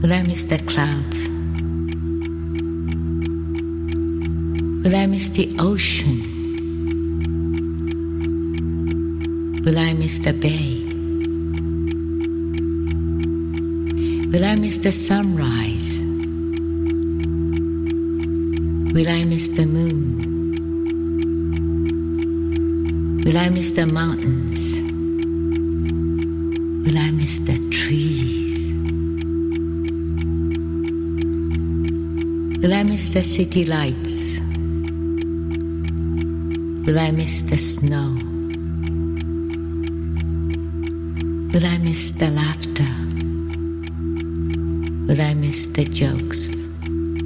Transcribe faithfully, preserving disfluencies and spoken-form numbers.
Will I miss the clouds? Will I miss the ocean? Will I miss the bay? Will I miss the sunrise? Will I miss the moon? Will I miss the mountains? Will I miss the trees? Will I miss the city lights? Will I miss the snow? Will I miss the laughter? Will I miss the jokes?